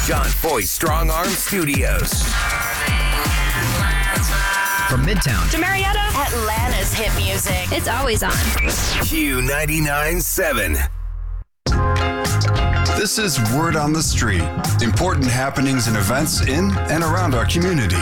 John Foy Strong Arm Studios. From Midtown to Marietta, Atlanta's hit music. It's always on. Q99.7. This is Word on the Street. Important happenings and events in and around our community.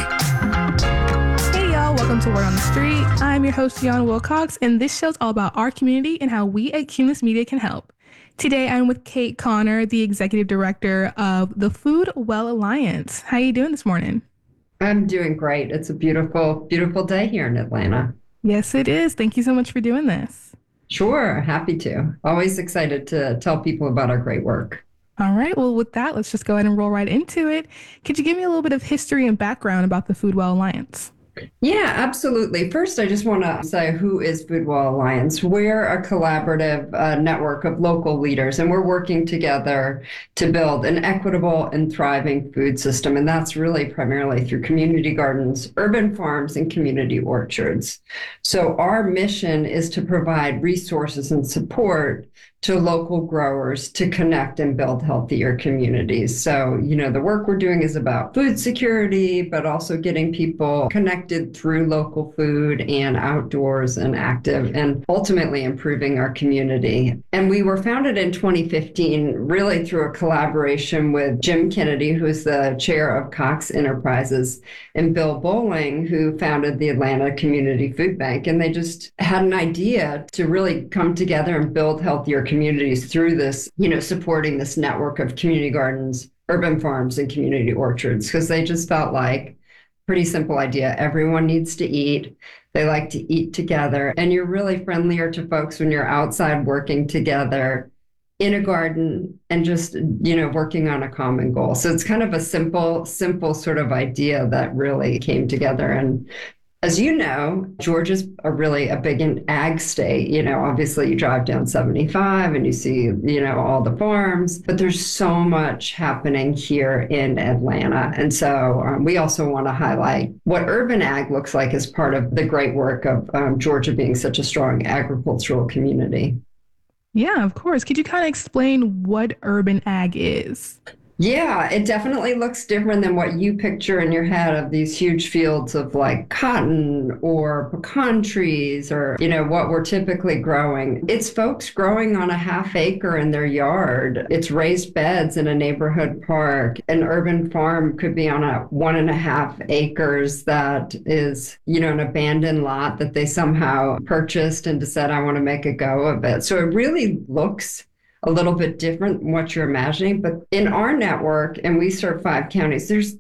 Hey y'all, welcome to Word on the Street. I'm your host, Jan Wilcox, and this show's all about our community and how we at Cumulus Media can help. Today, I'm with Kate Connor, the Executive Director of the Food Well Alliance. How are you doing this morning? I'm doing great. It's a beautiful, beautiful day here in Atlanta. Yes, it is. Thank you so much for doing this. Sure, happy to. Always excited to tell people about our great work. All right, well, with that, let's just go ahead and roll right into it. Could you give me a little bit of history and background about the Food Well Alliance? Yeah, absolutely. First, I just want to say, who is Food Well Alliance? We're a collaborative network of local leaders, and we're working together to build an equitable and thriving food system. And that's really primarily through community gardens, urban farms, and community orchards. So our mission is to provide resources and support to local growers to connect and build healthier communities. So, the work we're doing is about food security, but also getting people connected through local food and outdoors and active, and ultimately improving our community. And we were founded in 2015, really through a collaboration with Jim Kennedy, who's the chair of Cox Enterprises, and Bill Bowling, who founded the Atlanta Community Food Bank. And they just had an idea to really come together and build healthier communities through this, supporting this network of community gardens, urban farms, and community orchards, because they just felt like, pretty simple idea, everyone needs to eat. They like to eat together, and you're really friendlier to folks when you're outside working together in a garden and just, working on a common goal. So it's kind of a simple sort of idea that really came together. And as you know, Georgia's a big ag state. Obviously you drive down 75 and you see, all the farms, but there's so much happening here in Atlanta. And so we also want to highlight what urban ag looks like as part of the great work of Georgia being such a strong agricultural community. Yeah, of course. Could you kind of explain what urban ag is? Yeah, it definitely looks different than what you picture in your head of these huge fields of like cotton or pecan trees or, what we're typically growing. It's folks growing on a half acre in their yard. It's raised beds in a neighborhood park. An urban farm could be on a 1.5 acres that is, an abandoned lot that they somehow purchased and decided, I want to make a go of it. So it really looks a little bit different than what you're imagining. But in our network, and we serve 5 counties, there's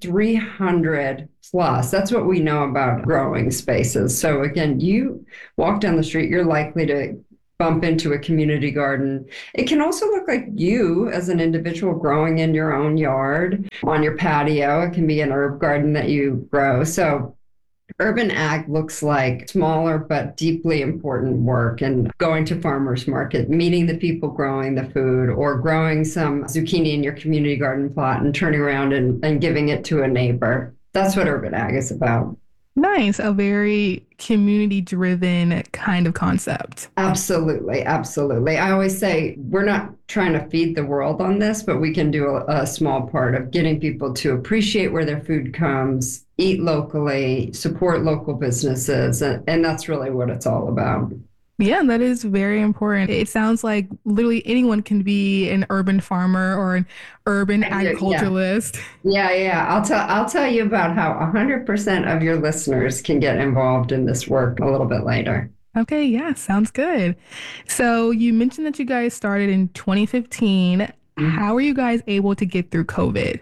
300 plus. That's what we know about growing spaces. So again, you walk down the street, you're likely to bump into a community garden. It can also look like you as an individual growing in your own yard, on your patio. It can be an herb garden that you grow. So urban ag looks like smaller but deeply important work, and going to farmers market, meeting the people growing the food, or growing some zucchini in your community garden plot and turning around and giving it to a neighbor. That's what urban ag is about. Nice. A very community-driven kind of concept. Absolutely. Absolutely. I always say we're not trying to feed the world on this, but we can do a small part of getting people to appreciate where their food comes, eat locally, support local businesses. And that's really what it's all about. Yeah, that is very important. It sounds like literally anyone can be an urban farmer or an urban agriculturalist. Yeah. I'll tell you about how 100% of your listeners can get involved in this work a little bit later. Okay, yeah, sounds good. So you mentioned that you guys started in 2015. Mm-hmm. How were you guys able to get through COVID?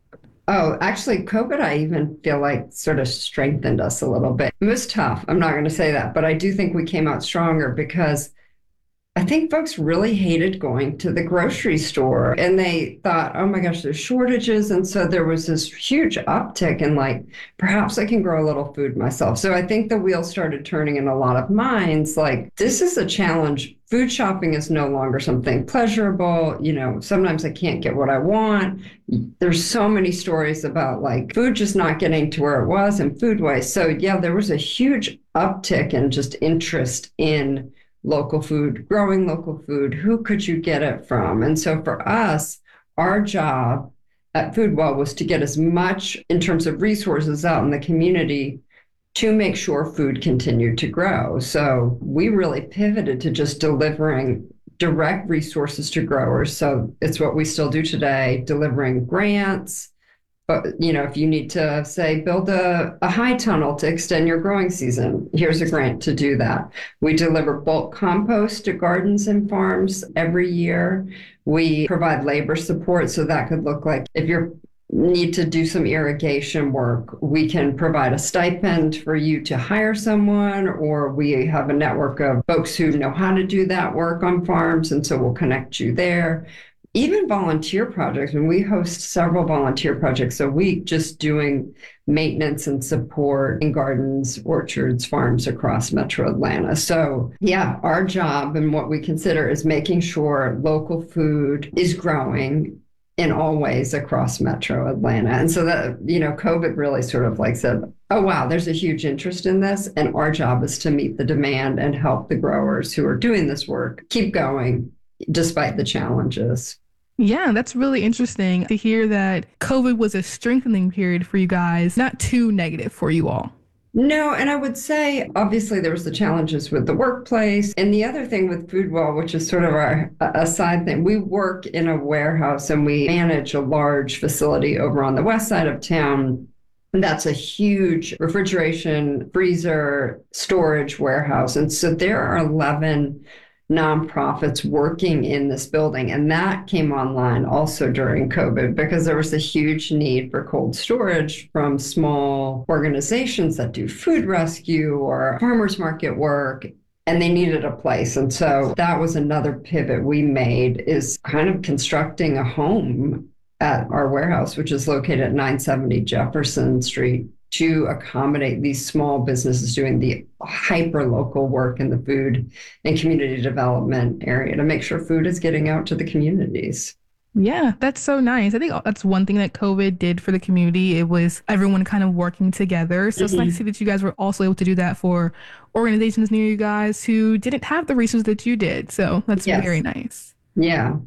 Oh, actually, COVID, I even feel like sort of strengthened us a little bit. It was tough. I'm not going to say that, but I do think we came out stronger because I think folks really hated going to the grocery store, and they thought, oh my gosh, there's shortages. And so there was this huge uptick in like, perhaps I can grow a little food myself. So I think the wheel started turning in a lot of minds. Like, this is a challenge. Food shopping is no longer something pleasurable. Sometimes I can't get what I want. There's so many stories about like food just not getting to where it was and food waste. So yeah, there was a huge uptick in just interest in local food, growing local food. Who could you get it from? And so for us, our job at Foodwell was to get as much in terms of resources out in the community to make sure food continued to grow. So we really pivoted to just delivering direct resources to growers. So it's what we still do today, delivering grants. But, if you need to, say, build a high tunnel to extend your growing season, here's a grant to do that. We deliver bulk compost to gardens and farms every year. We provide labor support. So that could look like if you need to do some irrigation work, we can provide a stipend for you to hire someone, or we have a network of folks who know how to do that work on farms. And so we'll connect you there. Even volunteer projects, and we host several volunteer projects a week just doing maintenance and support in gardens, orchards, farms across Metro Atlanta. So yeah, our job and what we consider is making sure local food is growing in all ways across Metro Atlanta. And so that, COVID really sort of said, oh, wow, there's a huge interest in this. And our job is to meet the demand and help the growers who are doing this work keep going despite the challenges. Yeah, that's really interesting to hear that COVID was a strengthening period for you guys, not too negative for you all. No, and I would say, obviously, there was the challenges with the workplace. And the other thing with Foodwell, which is sort of a side thing, we work in a warehouse and we manage a large facility over on the west side of town. And that's a huge refrigeration, freezer, storage warehouse. And so there are 11 nonprofits working in this building. And that came online also during COVID because there was a huge need for cold storage from small organizations that do food rescue or farmers market work. And they needed a place. And so that was another pivot we made, is kind of constructing a home at our warehouse, which is located at 970 Jefferson Street, to accommodate these small businesses doing the hyper-local work in the food and community development area to make sure food is getting out to the communities. Yeah, that's so nice. I think that's one thing that COVID did for the community. It was everyone kind of working together. So it's nice to see that you guys were also able to do that for organizations near you guys who didn't have the resources that you did. So that's very nice. Yeah.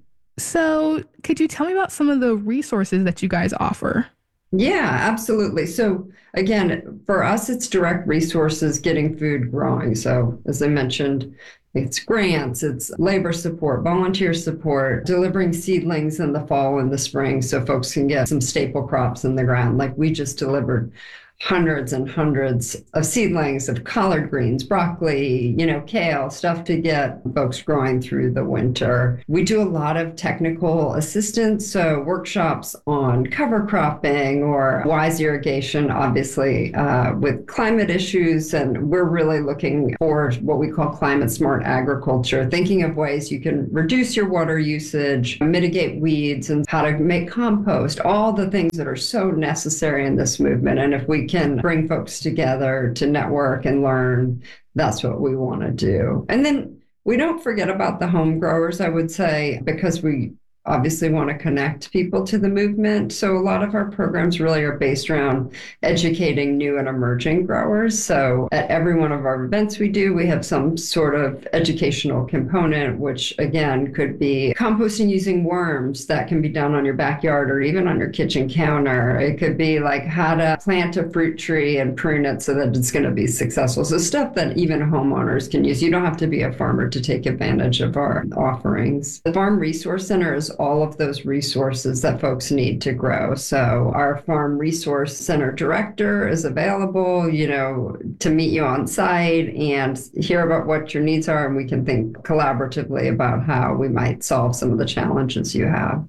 So could you tell me about some of the resources that you guys offer? Yeah, absolutely. So again, for us, it's direct resources, getting food growing. So as I mentioned, it's grants, it's labor support, volunteer support, delivering seedlings in the fall and the spring so folks can get some staple crops in the ground. Like we just delivered hundreds and hundreds of seedlings of collard greens, broccoli, kale, stuff to get folks growing through the winter. We do a lot of technical assistance, so workshops on cover cropping or wise irrigation, obviously, with climate issues. And we're really looking for what we call climate smart agriculture, thinking of ways you can reduce your water usage, mitigate weeds, and how to make compost, all the things that are so necessary in this movement. And if we can bring folks together to network and learn, that's what we want to do. And then we don't forget about the home growers, I would say, because we obviously want to connect people to the movement. So a lot of our programs really are based around educating new and emerging growers. So at every one of our events we do, we have some sort of educational component, which again could be composting using worms that can be done on your backyard or even on your kitchen counter. It could be like how to plant a fruit tree and prune it so that it's going to be successful. So stuff that even homeowners can use. You don't have to be a farmer to take advantage of our offerings. The Farm Resource Center is all of those resources that folks need to grow. So our Farm Resource Center director is available, to meet you on site and hear about what your needs are. And we can think collaboratively about how we might solve some of the challenges you have.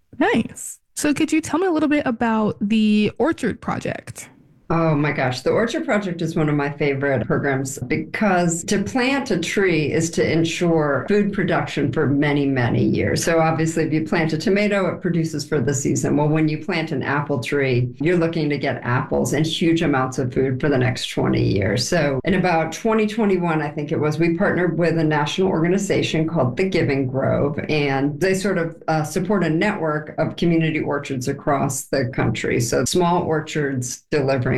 Nice. So could you tell me a little bit about the Orchard Project? Oh my gosh, the Orchard Project is one of my favorite programs because to plant a tree is to ensure food production for many, many years. So obviously, if you plant a tomato, it produces for the season. Well, when you plant an apple tree, you're looking to get apples and huge amounts of food for the next 20 years. So in about 2021, I think it was, we partnered with a national organization called the Giving Grove, and they sort of support a network of community orchards across the country. So small orchards delivering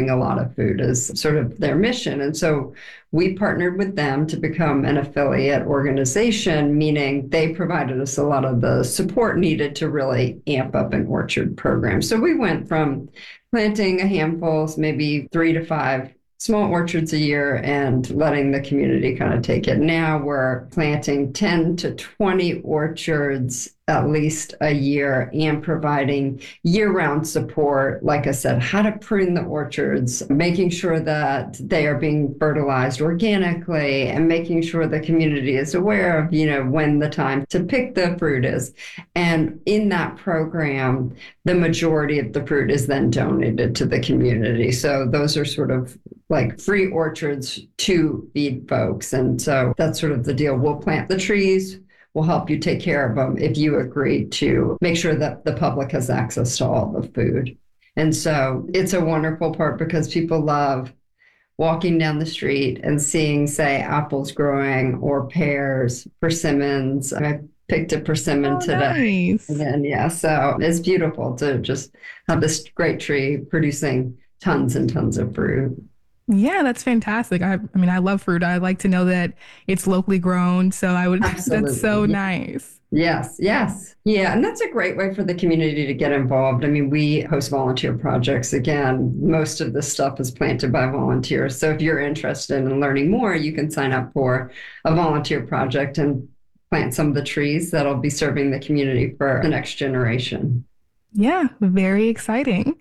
growing a lot of food as sort of their mission. And so we partnered with them to become an affiliate organization, meaning they provided us a lot of the support needed to really amp up an orchard program. So we went from planting a handful, maybe 3 to 5 small orchards a year, and letting the community kind of take it. Now we're planting 10 to 20 orchards at least a year and providing year-round support. Like I said, how to prune the orchards, making sure that they are being fertilized organically, and making sure the community is aware of, when the time to pick the fruit is. And in that program, the majority of the fruit is then donated to the community. So those are sort of like free orchards to feed folks. And so that's sort of the deal. We'll plant the trees. We'll help you take care of them if you agree to make sure that the public has access to all the food. And so it's a wonderful part because people love walking down the street and seeing, say, apples growing or pears, persimmons. I picked a persimmon today. Nice. And so it's beautiful to just have this great tree producing tons and tons of fruit. Yeah, that's fantastic. I mean, I love fruit. I like to know that it's locally grown. So Absolutely. That's so nice. Yes. Yeah. And that's a great way for the community to get involved. I mean, we host volunteer projects. Again, most of this stuff is planted by volunteers. So if you're interested in learning more, you can sign up for a volunteer project and plant some of the trees that'll be serving the community for the next generation. Yeah, very exciting.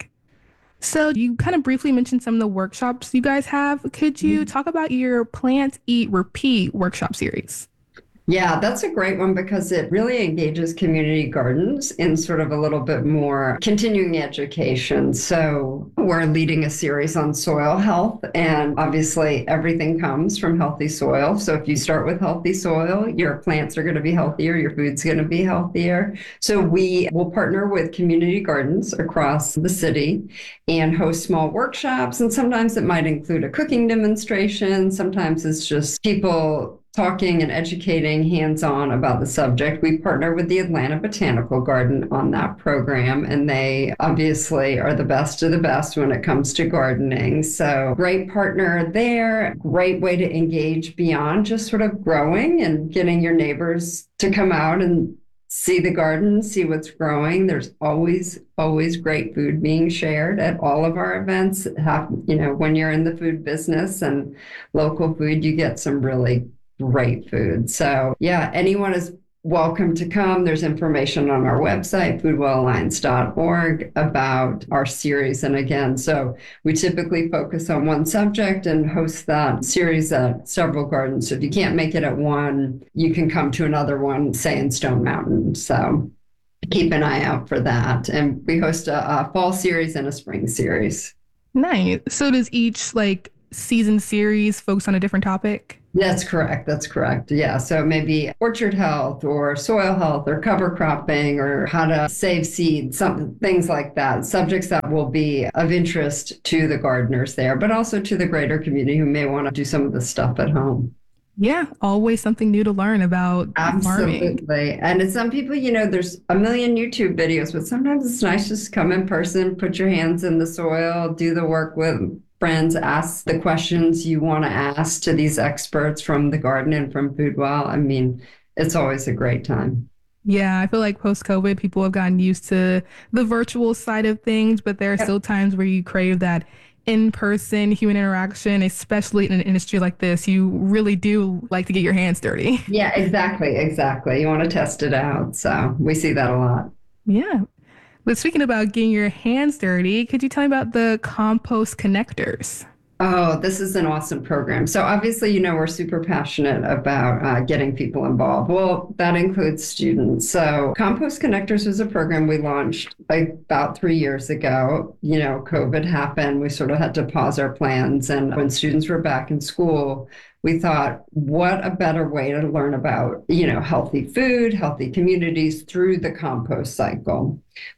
So you kind of briefly mentioned some of the workshops you guys have. Could you talk about your Plant, Eat, Repeat workshop series? Yeah, that's a great one because it really engages community gardens in sort of a little bit more continuing education. So we're leading a series on soil health, and obviously everything comes from healthy soil. So if you start with healthy soil, your plants are going to be healthier, your food's going to be healthier. So we will partner with community gardens across the city and host small workshops. And sometimes it might include a cooking demonstration. Sometimes it's just people talking and educating hands-on about the subject. We partner with the Atlanta Botanical Garden on that program, and they obviously are the best of the best when it comes to gardening. So great partner there, great way to engage beyond just sort of growing and getting your neighbors to come out and see the garden, see what's growing. There's always great food being shared at all of our events. When you're in the food business and local food, you get some really great food. So yeah, anyone is welcome to come. There's information on our website, foodwellalliance.org, about our series. And again, so we typically focus on one subject and host that series at several gardens. So if you can't make it at one, you can come to another one, say in Stone Mountain. So keep an eye out for that. And we host a fall series and a spring series. Nice. So does each season series focus on a different topic? That's correct. Yeah. So maybe orchard health or soil health or cover cropping or how to save seeds, things like that. Subjects that will be of interest to the gardeners there, but also to the greater community who may want to do some of the stuff at home. Yeah, always something new to learn about farming. Absolutely. And it's some people, there's a million YouTube videos, but sometimes it's nice just to come in person, put your hands in the soil, do the work with friends, ask the questions you want to ask to these experts from the garden and from FoodWell. I mean, it's always a great time. Yeah, I feel like post-COVID, people have gotten used to the virtual side of things, but there are still times where you crave that in-person human interaction, especially in an industry like this. You really do like to get your hands dirty. Yeah, exactly. You want to test it out. So we see that a lot. Yeah. But speaking about getting your hands dirty, could you tell me about the compost connectors? Oh, this is an awesome program. So obviously, we're super passionate about getting people involved. Well, that includes students. So Compost Connectors was a program we launched about 3 years ago. COVID happened. We sort of had to pause our plans. And when students were back in school, we thought, what a better way to learn about, healthy food, healthy communities through the compost cycle.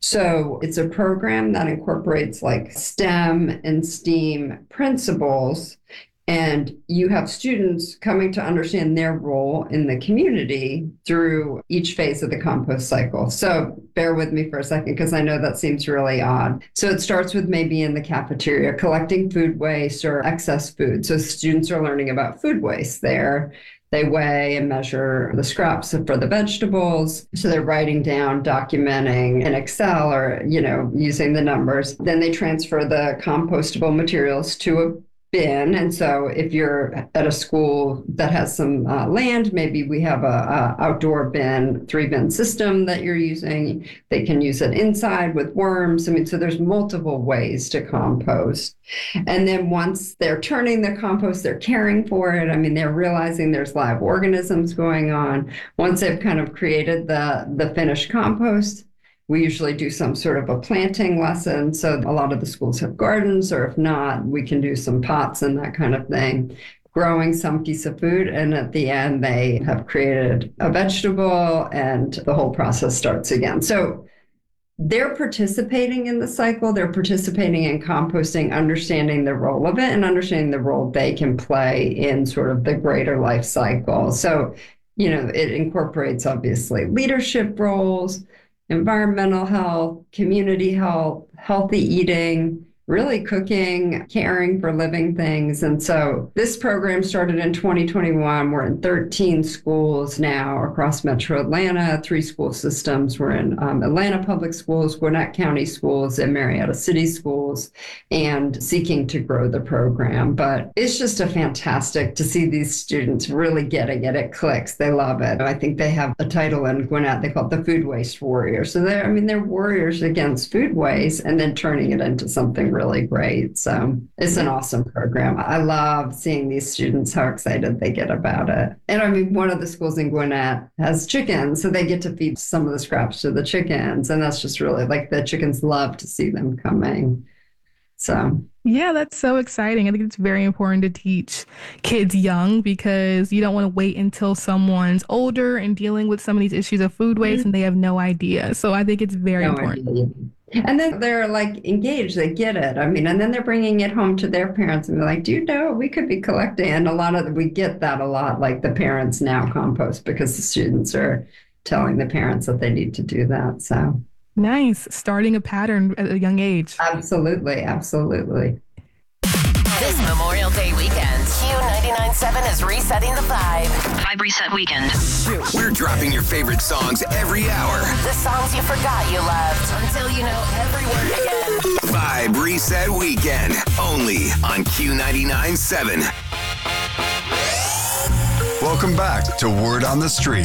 So it's a program that incorporates STEM and STEAM principles And you have students coming to understand their role in the community through each phase of the compost cycle. So bear with me for a second, because I know that seems really odd. So it starts with maybe in the cafeteria, collecting food waste or excess food. So students are learning about food waste there. They weigh and measure the scraps for the vegetables. So they're writing down, documenting in Excel or, using the numbers. Then they transfer the compostable materials to a bin. And so if you're at a school that has some land, maybe we have a outdoor bin, 3-bin system that you're using. They can use it inside with worms. So there's multiple ways to compost. And then once they're turning the compost, they're caring for it. They're realizing there's live organisms going on. Once they've kind of created the finished compost, we usually do some sort of a planting lesson. So a lot of the schools have gardens, or if not, we can do some pots and that kind of thing, growing some piece of food. And at the end, they have created a vegetable and the whole process starts again. So they're participating in the cycle. They're participating in composting, understanding the role of it and understanding the role they can play in sort of the greater life cycle. So, it incorporates obviously leadership roles, environmental health, community health, healthy eating, really cooking, caring for living things. And so this program started in 2021. We're in 13 schools now across Metro Atlanta, 3 school systems. We're in Atlanta Public Schools, Gwinnett County Schools, and Marietta City Schools, and seeking to grow the program. But it's just fantastic to see these students really getting it. It clicks. They love it. I think they have a title in Gwinnett. They call it the Food Waste Warriors. So they're warriors against food waste and then turning it into something really great. So it's an awesome program. I love seeing these students, how excited they get about it. And one of the schools in Gwinnett has chickens, so they get to feed some of the scraps to the chickens. And that's just really the chickens love to see them coming. So yeah, that's so exciting. I think it's very important to teach kids young, because you don't want to wait until someone's older and dealing with some of these issues of food waste and they have no idea. So I think it's very important. Idea. And then they're engaged, they get it. And then they're bringing it home to their parents and they're like, do you know, we could be collecting. And we get that a lot, the parents now compost because the students are telling the parents that they need to do that. So nice. Starting a pattern at a young age. Absolutely. This Memorial Day weekend, Q99.7 is resetting the vibe. Vibe Reset Weekend. We're dropping your favorite songs every hour. The songs you forgot you loved until you know every word again. Vibe Reset Weekend. Only on Q99.7. Welcome back to Word on the Street.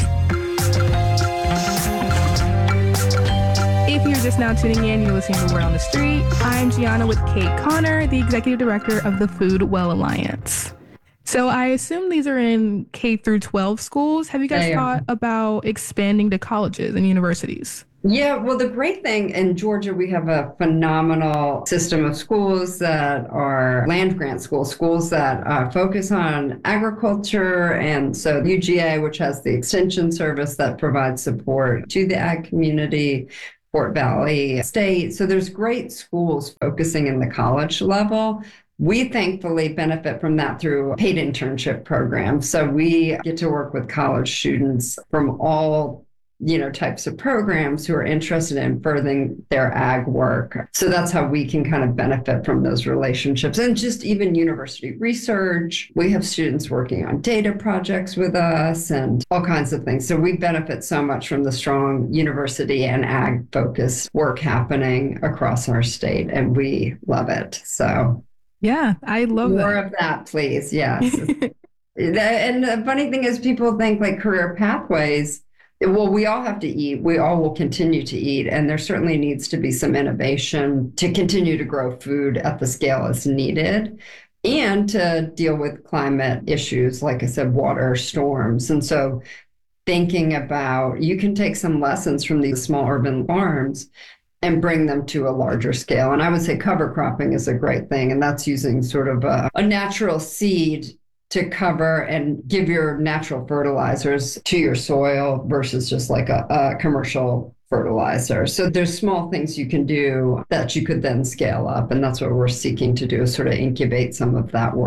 If you're just now tuning in, you're listening to Word on the Street. I'm Gianna with Kate Connor, the Executive Director of the Food Well Alliance. So I assume these are in K through 12 schools. Have you guys thought about expanding to colleges and universities? Yeah, well, the great thing in Georgia, we have a phenomenal system of schools that are land grant schools that focus on agriculture. And so UGA, which has the extension service that provides support to the ag community, Fort Valley State. So there's great schools focusing in the college level. We thankfully benefit from that through paid internship programs. So we get to work with college students from all types of programs who are interested in furthering their ag work. So that's how we can kind of benefit from those relationships. And just even university research. We have students working on data projects with us and all kinds of things. So we benefit so much from the strong university and ag focused work happening across our state, and we love it. So yeah, I love more of that, please. Yes. And the funny thing is, people think career pathways. Well, we all have to eat. We all will continue to eat. And there certainly needs to be some innovation to continue to grow food at the scale as needed and to deal with climate issues, like I said, water, storms. And so thinking about, you can take some lessons from these small urban farms and bring them to a larger scale. And I would say cover cropping is a great thing. And that's using sort of a natural seed to cover and give your natural fertilizers to your soil versus just a commercial fertilizer. So there's small things you can do that you could then scale up. And that's what we're seeking to do, is sort of incubate some of that work.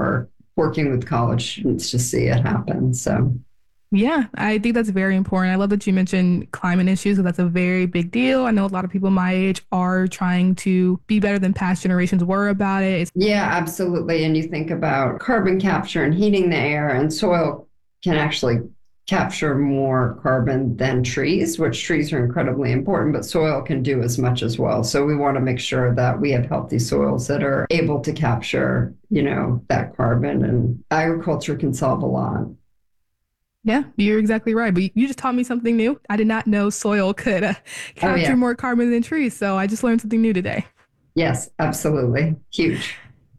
working with college students to see it happen. So. Yeah, I think that's very important. I love that you mentioned climate issues, because that's a very big deal. I know a lot of people my age are trying to be better than past generations were about it. Yeah, absolutely. And you think about carbon capture and heating the air, and soil can actually capture more carbon than trees, which trees are incredibly important, but soil can do as much as well. So we want to make sure that we have healthy soils that are able to capture, that carbon, and agriculture can solve a lot. Yeah, you're exactly right. But you just taught me something new. I did not know soil could capture more carbon than trees. So I just learned something new today. Yes, absolutely. Huge.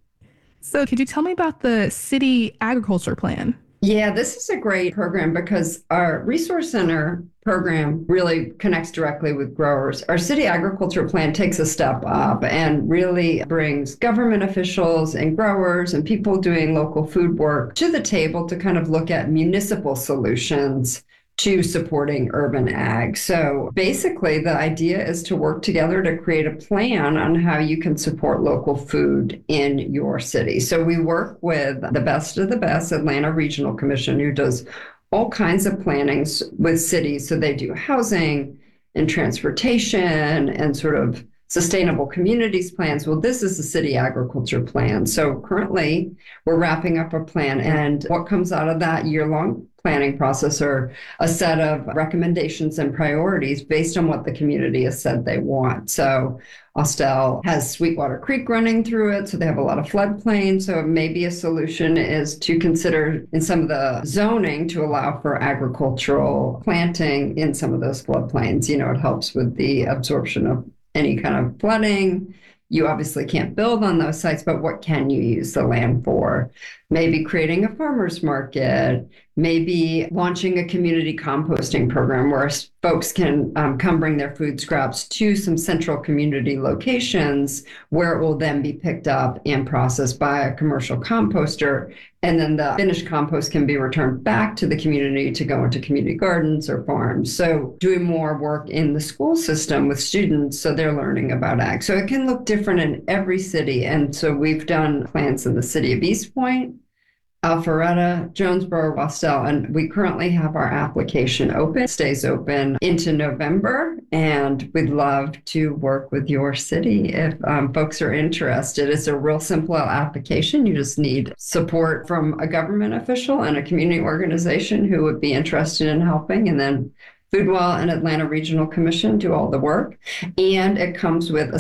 So could you tell me about the city agriculture plan? Yeah, this is a great program because our resource center program really connects directly with growers. Our city agriculture plan takes a step up and really brings government officials and growers and people doing local food work to the table to kind of look at municipal solutions to supporting urban ag. So basically, the idea is to work together to create a plan on how you can support local food in your city. So we work with the best of the best, Atlanta Regional Commission, who does all kinds of plannings with cities. So they do housing and transportation and sort of sustainable communities plans. Well, this is the city agriculture plan. So currently we're wrapping up a plan, and what comes out of that year-long planning process are a set of recommendations and priorities based on what the community has said they want. So Austell has Sweetwater Creek running through it, so they have a lot of floodplains. So maybe a solution is to consider in some of the zoning to allow for agricultural planting in some of those floodplains. It helps with the absorption of any kind of flooding. You obviously can't build on those sites, but what can you use the land for? Maybe creating a farmer's market, maybe launching a community composting program where folks can come bring their food scraps to some central community locations where it will then be picked up and processed by a commercial composter. And then the finished compost can be returned back to the community to go into community gardens or farms. So doing more work in the school system with students so they're learning about ag. So it can look different in every city. And so we've done plans in the city of East Point, Alpharetta, Jonesboro, Austell, and we currently have our application open, stays open into November, and we'd love to work with your city if folks are interested. It's a real simple application. You just need support from a government official and a community organization who would be interested in helping, and then Foodwell and Atlanta Regional Commission do all the work. And it comes with a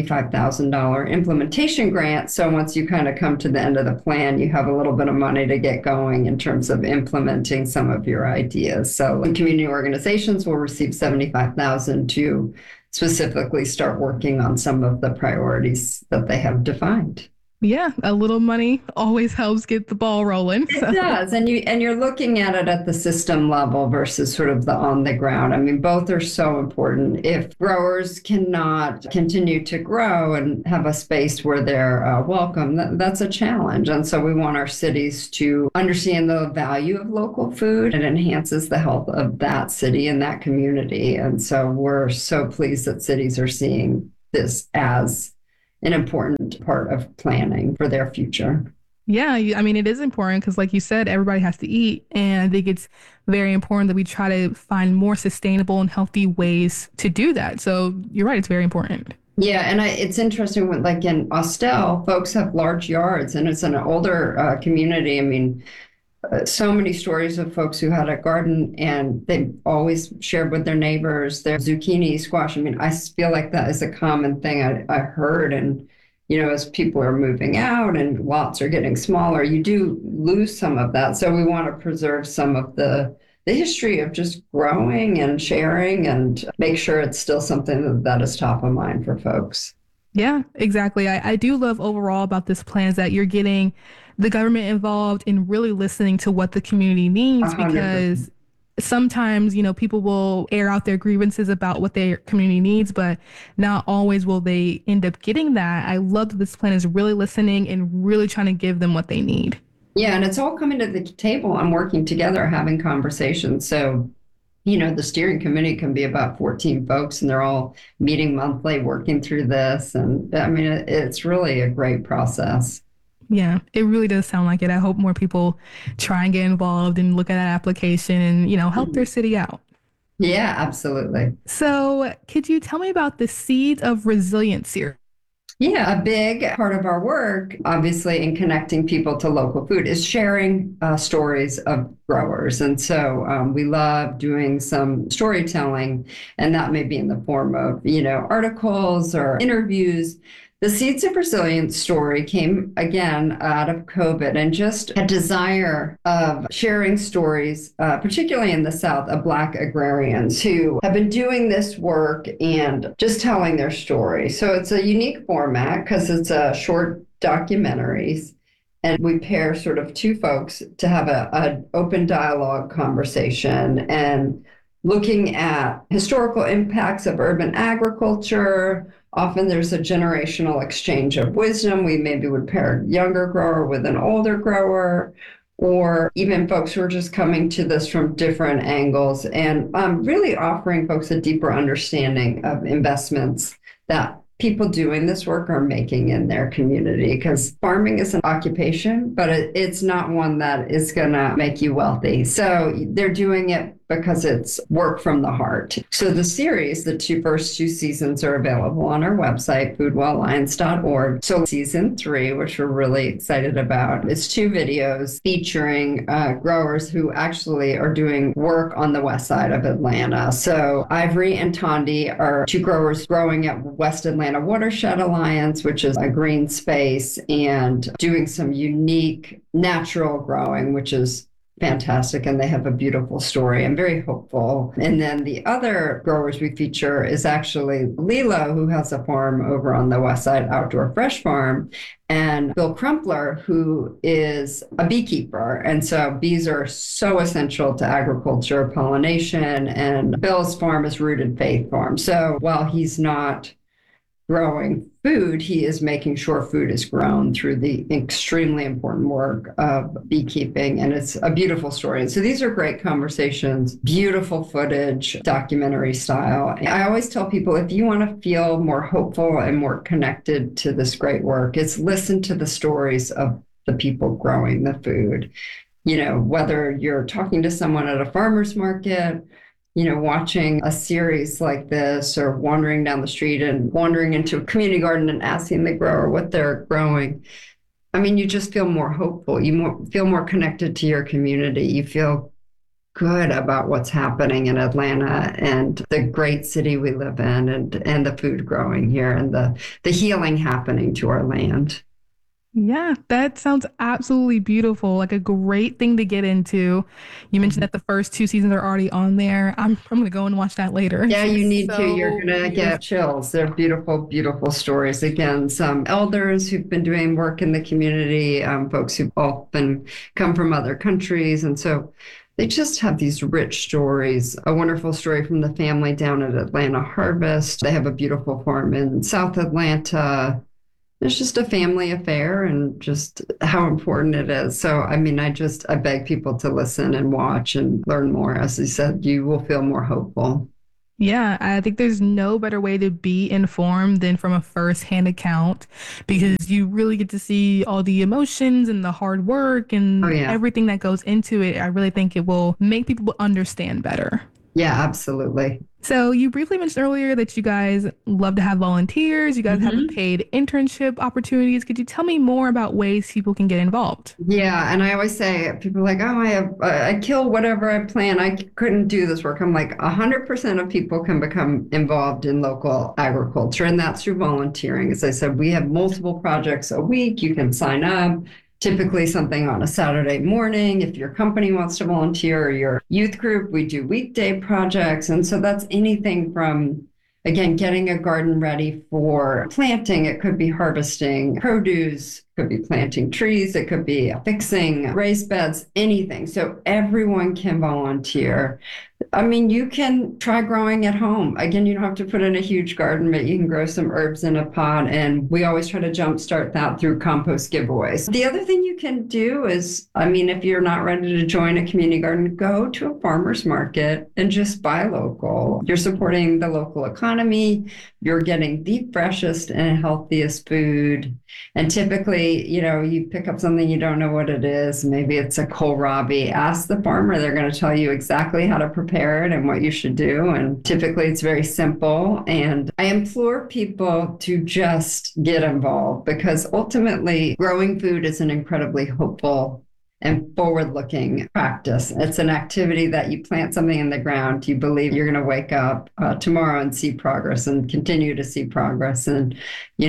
$75,000 implementation grant. So once you kind of come to the end of the plan, you have a little bit of money to get going in terms of implementing some of your ideas. So community organizations will receive $75,000 to specifically start working on some of the priorities that they have defined. Yeah, a little money always helps get the ball rolling. So. It does, and you're looking at it at the system level versus sort of the on the ground. I mean, both are so important. If growers cannot continue to grow and have a space where they're welcome, that's a challenge. And so we want our cities to understand the value of local food. It enhances the health of that city and that community. And so we're so pleased that cities are seeing this as an important part of planning for their future. Yeah, I mean, it is important because like you said, everybody has to eat. And I think it's very important that we try to find more sustainable and healthy ways to do that. So you're right, it's very important. Yeah, and it's interesting when, like in Austell, folks have large yards and it's an older community. I mean, so many stories of folks who had a garden and they always shared with their neighbors their zucchini, squash. I mean, I feel like that is a common thing I heard. And, as people are moving out and lots are getting smaller, you do lose some of that. So we want to preserve some of the history of just growing and sharing and make sure it's still something that is top of mind for folks. Yeah, exactly. I do love overall about this plan is that you're getting the government involved in really listening to what the community needs 100%. Because sometimes, people will air out their grievances about what their community needs, but not always will they end up getting that. I love that this plan is really listening and really trying to give them what they need. Yeah, and it's all coming to the table and working together, having conversations. So the steering committee can be about 14 folks and they're all meeting monthly, working through this. And I mean, it's really a great process. Yeah, it really does sound like it. I hope more people try and get involved and look at that application and, help their city out. Yeah, absolutely. So, could you tell me about the Seeds of Resilience series? Yeah, a big part of our work, obviously, in connecting people to local food is sharing stories of growers. And so we love doing some storytelling, and that may be in the form of, articles or interviews. The Seeds of Resilience story came again out of COVID and just a desire of sharing stories, particularly in the South, of Black agrarians who have been doing this work and just telling their story. So it's a unique format because it's a short documentaries. And we pair sort of two folks to have an open dialogue conversation and looking at historical impacts of urban agriculture. Often there's a generational exchange of wisdom. We maybe would pair a younger grower with an older grower, or even folks who are just coming to this from different angles, and really offering folks a deeper understanding of investments that people doing this work are making in their community, because farming is an occupation, but it's not one that is going to make you wealthy. So they're doing it because it's work from the heart. So the series, the first two seasons are available on our website, foodwallalliance.org. So season 3, which we're really excited about, is 2 videos featuring growers who actually are doing work on the west side of Atlanta. So Ivory and Tondi are 2 growers growing at West Atlanta Watershed Alliance, which is a green space, and doing some unique natural growing, which is fantastic, and they have a beautiful story. I'm very hopeful. And then the other growers we feature is actually Lilo, who has a farm over on the west side, Outdoor Fresh Farm, and Bill Crumpler, who is a beekeeper. And so bees are so essential to agriculture, pollination, and Bill's farm is Rooted Faith Farm. So while he's not growing food, he is making sure food is grown through the extremely important work of beekeeping. And it's a beautiful story. And so these are great conversations, beautiful footage, documentary style. I always tell people, if you want to feel more hopeful and more connected to this great work, it's listen to the stories of the people growing the food. Whether you're talking to someone at a farmer's market, watching a series like this, or wandering down the street and wandering into a community garden and asking the grower what they're growing. I mean, you just feel more hopeful. You feel more connected to your community. You feel good about what's happening in Atlanta and the great city we live in, and the food growing here, and the healing happening to our land. Yeah, that sounds absolutely beautiful. Like a great thing to get into. You mentioned that the first 2 seasons are already on there. I'm going to go and watch that later. Yeah, you need to. You're going to get chills. They're beautiful, beautiful stories. Again, some elders who've been doing work in the community, folks who've often come from other countries. And so they just have these rich stories. A wonderful story from the family down at Atlanta Harvest. They have a beautiful farm in South Atlanta. It's just a family affair, and just how important it is. So, I mean, I beg people to listen and watch and learn more. As you said, you will feel more hopeful. Yeah, I think there's no better way to be informed than from a firsthand account, because you really get to see all the emotions and the hard work and everything that goes into it. I really think it will make people understand better. Yeah, absolutely. So you briefly mentioned earlier that you guys love to have volunteers. You guys have paid internship opportunities. Could you tell me more about ways people can get involved? Yeah, and I always say, people are like, oh, I kill whatever I plan. I couldn't do this work. I'm like, 100% of people can become involved in local agriculture, and that's through volunteering. As I said, we have multiple projects a week. You can sign up. Typically something on a Saturday morning. If your company wants to volunteer, or your youth group, we do weekday projects. And so that's anything from, again, getting a garden ready for planting. It could be harvesting produce, could be planting trees, it could be fixing raised beds, anything. So everyone can volunteer. I mean, you can try growing at home. Again, you don't have to put in a huge garden, but you can grow some herbs in a pot. And we always try to jumpstart that through compost giveaways. The other thing you can do is, I mean, if you're not ready to join a community garden, go to a farmer's market and just buy local. You're supporting the local economy. You're getting the freshest and healthiest food. And typically, you pick up something you don't know what it is. Maybe it's a kohlrabi. Ask the farmer. They're going to tell you exactly how to prepare it and what you should do. And typically it's very simple. And I implore people to just get involved, because ultimately growing food is an incredibly hopeful and forward-looking practice. It's an activity that you plant something in the ground. You believe you're going to wake up tomorrow and see progress and continue to see progress. And,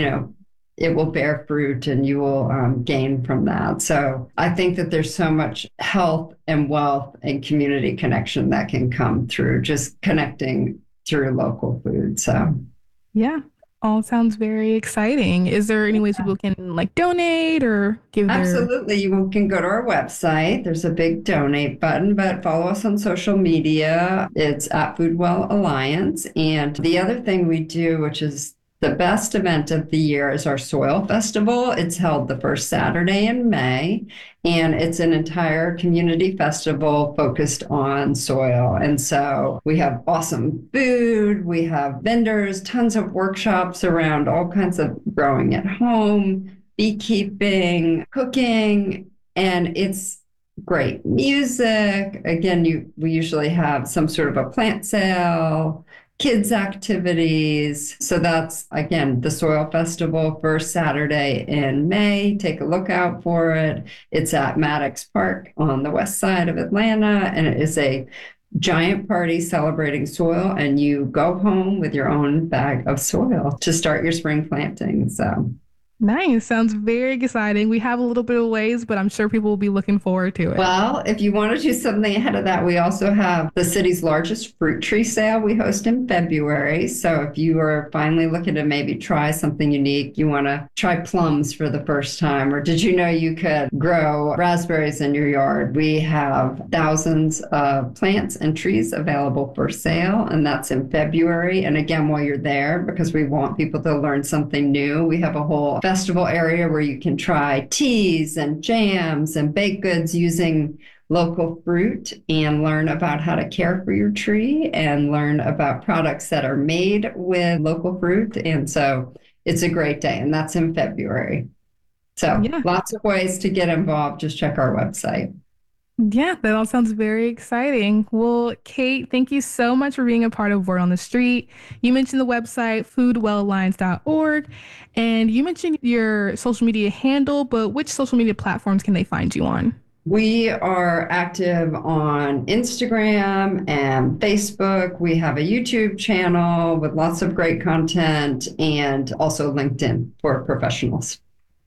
it will bear fruit and you will gain from that. So I think that there's so much health and wealth and community connection that can come through just connecting through local food. So, yeah, all sounds very exciting. Is there any ways people can donate or give their... Absolutely. You can go to our website. There's a big donate button, but follow us on social media. It's at Foodwell Alliance. And the other thing we do, which is the best event of the year, is our Soil Festival. It's held the first Saturday in May, and it's an entire community festival focused on soil. And so we have awesome food, we have vendors, tons of workshops around all kinds of growing at home, beekeeping, cooking, and it's great music. Again, we usually have some sort of a plant sale, kids activities. So that's, again, the Soil Festival, first Saturday in May. Take a look out for it. It's at Maddox Park on the west side of Atlanta, and it is a giant party celebrating soil, and you go home with your own bag of soil to start your spring planting. So nice. Sounds very exciting. We have a little bit of ways, but I'm sure people will be looking forward to it. Well, if you want to do something ahead of that, we also have the city's largest fruit tree sale we host in February. So if you are finally looking to maybe try something unique, you want to try plums for the first time, or did you know you could grow raspberries in your yard? We have thousands of plants and trees available for sale, and that's in February. And again, while you're there, because we want people to learn something new, we have a whole festival area where you can try teas and jams and baked goods using local fruit, and learn about how to care for your tree and learn about products that are made with local fruit. And so it's a great day, and that's in February. So lots of ways to get involved. Just check our website. Yeah, that all sounds very exciting. Well, Kate, thank you so much for being a part of Word on the Street. You mentioned the website, foodwellalliance.org, and you mentioned your social media handle, but which social media platforms can they find you on? We are active on Instagram and Facebook. We have a YouTube channel with lots of great content, and also LinkedIn for professionals.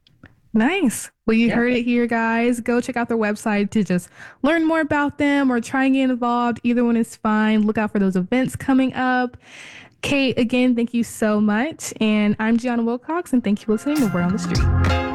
Nice. Well, you heard it here, guys. Go check out their website to just learn more about them or try and get involved. Either one is fine. Look out for those events coming up. Kate, again, thank you so much. And I'm Gianna Wilcox, and thank you for listening to Word on the Street.